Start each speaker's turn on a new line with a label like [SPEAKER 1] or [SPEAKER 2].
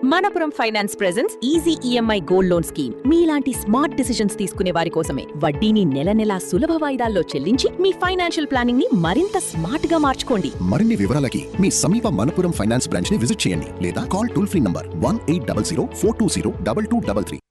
[SPEAKER 1] Manappuram finance presence easy EMI gold loan scheme మీలాంటి smart decisions తీసుకునే వారి కోసమే. వడ్డీని నెల నెలా సులభ వాయిదాల్లో చెల్లించి మీ ఫైనాన్షియల్ ప్లానింగ్ ని మరింత స్మార్ట్ గా మార్చుకోండి.
[SPEAKER 2] మరిన్ని వివరాలకి మీ సమీప మనపురం ఫైనాన్స్ బ్రాంచ్ ని విజిట్ చేయండి లేదా కాల్ టోల్ ఫ్రీ నంబర్ 1800 420 2233.